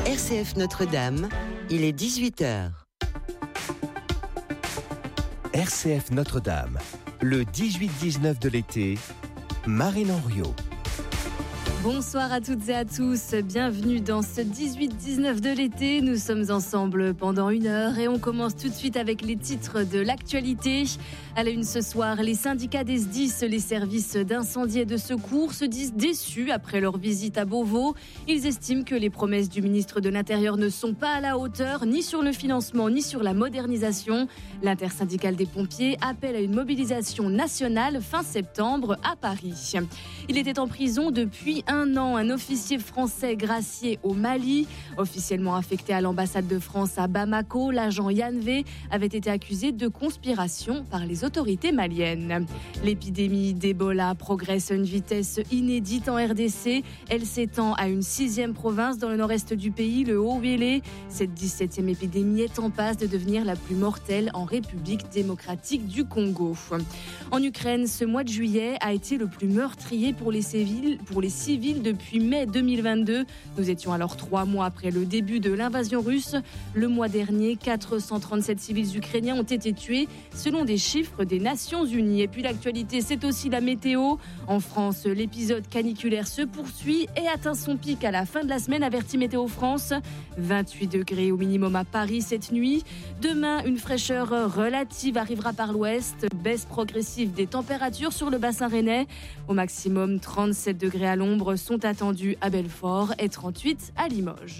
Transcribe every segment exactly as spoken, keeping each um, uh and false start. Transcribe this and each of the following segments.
R C F Notre-Dame, il est dix-huit heures. R C F Notre-Dame, le dix-huit dix-neuf de l'été, Marine Henriot. Bonsoir à toutes et à tous, bienvenue dans ce dix-huit dix-neuf de l'été. Nous sommes ensemble pendant une heure et on commence tout de suite avec les titres de l'actualité. À la une ce soir, les syndicats des S D I S, les services d'incendie et de secours, se disent déçus après leur visite à Beauvau. Ils estiment que les promesses du ministre de l'Intérieur ne sont pas à la hauteur, ni sur le financement, ni sur la modernisation. L'intersyndicale des pompiers appelle à une mobilisation nationale fin septembre à Paris. Il était en prison depuis un Un an, un officier français gracié au Mali. Officiellement affecté à l'ambassade de France à Bamako, l'agent Yann V avait été accusé de conspiration par les autorités maliennes. L'épidémie d'Ebola progresse à une vitesse inédite en R D C. Elle s'étend à une sixième province dans le nord-est du pays, le Haut-Uélé. Cette dix-septième épidémie est en passe de devenir la plus mortelle en République démocratique du Congo. En Ukraine, ce mois de juillet a été le plus meurtrier pour les civils, pour les civils depuis mai deux mille vingt-deux. Nous étions alors trois mois après le début de l'invasion russe. Le mois dernier, quatre cent trente-sept civils ukrainiens ont été tués selon des chiffres des Nations Unies. Et puis l'actualité, c'est aussi la météo. En France, l'épisode caniculaire se poursuit et atteint son pic à la fin de la semaine, avertit Météo France. vingt-huit degrés au minimum à Paris cette nuit. Demain, une fraîcheur relative arrivera par l'ouest. Baisse progressive des températures sur le bassin rennais. Au maximum, trente-sept degrés à l'ombre sont attendus à Belfort et trente-huit à Limoges.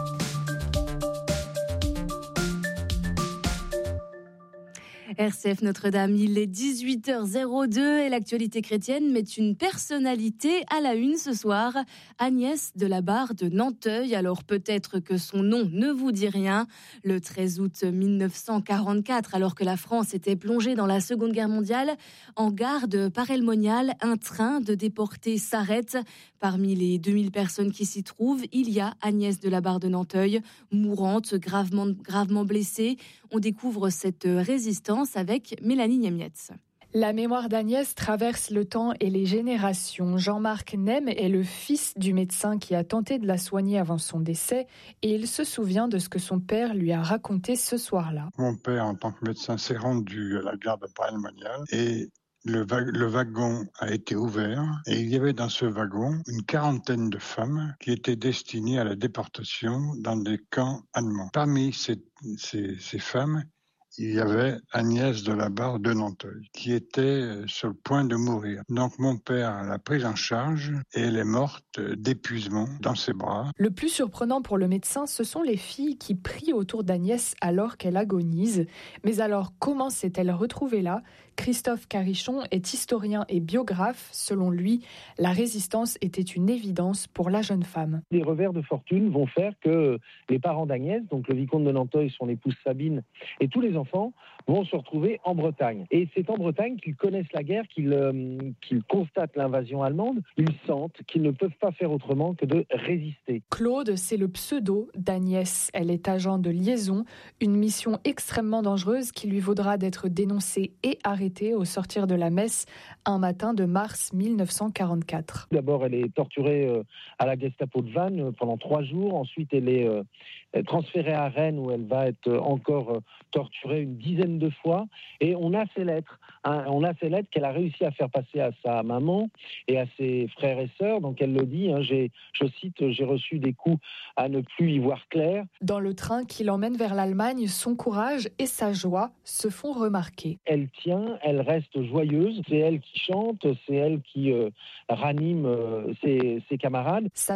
R C F Notre-Dame, il est dix-huit heures deux et l'actualité chrétienne met une personnalité à la une ce soir, Agnès de la Barre de Nanteuil. Alors peut-être que son nom ne vous dit rien. Le treize août mille neuf cent quarante-quatre, alors que la France était plongée dans la Seconde Guerre mondiale, en gare de Paray-le-Monial, un train de déportés s'arrête. Parmi les deux mille personnes qui s'y trouvent, il y a Agnès de la Barre de Nanteuil, mourante, gravement, gravement blessée. On découvre cette résistance avec Mélanie Niemietz. La mémoire d'Agnès traverse le temps et les générations. Jean-Marc Nem est le fils du médecin qui a tenté de la soigner avant son décès et il se souvient de ce que son père lui a raconté ce soir-là. Mon père, en tant que médecin, s'est rendu à la gare de Paray-le-Monial et le, va- le wagon a été ouvert et il y avait dans ce wagon une quarantaine de femmes qui étaient destinées à la déportation dans des camps allemands. Parmi ces, ces, ces femmes, il y avait Agnès de la Barre de Nanteuil, qui était sur le point de mourir. Donc mon père l'a prise en charge et elle est morte d'épuisement dans ses bras. Le plus surprenant pour le médecin, ce sont les filles qui prient autour d'Agnès alors qu'elle agonise. Mais alors, comment s'est-elle retrouvée là ? Christophe Carichon est historien et biographe. Selon lui, la résistance était une évidence pour la jeune femme. Les revers de fortune vont faire que les parents d'Agnès, donc le vicomte de Nanteuil, son épouse Sabine, et tous les enfants vont se retrouver en Bretagne. Et c'est en Bretagne qu'ils connaissent la guerre, qu'ils, euh, qu'ils constatent l'invasion allemande. Ils sentent qu'ils ne peuvent pas faire autrement que de résister. Claude, c'est le pseudo d'Agnès. Elle est agent de liaison, une mission extrêmement dangereuse qui lui vaudra d'être dénoncée et arrêtée au sortir de la messe un matin de mars mille neuf cent quarante-quatre. D'abord, elle est torturée euh, à la Gestapo de Vannes euh, pendant trois jours. Ensuite, elle est euh, transférée à Rennes où elle va être encore euh, torturée une dizaine de fois. Et on a ces lettres. Hein, on a ces lettres qu'elle a réussi à faire passer à sa maman et à ses frères et sœurs. Donc elle le dit, hein, j'ai, je cite, j'ai reçu des coups à ne plus y voir clair. Dans le train qui l'emmène vers l'Allemagne, son courage et sa joie se font remarquer. Elle tient, elle reste joyeuse. C'est elle qui chante, c'est elle qui euh, ranime euh, ses, ses camarades. Sa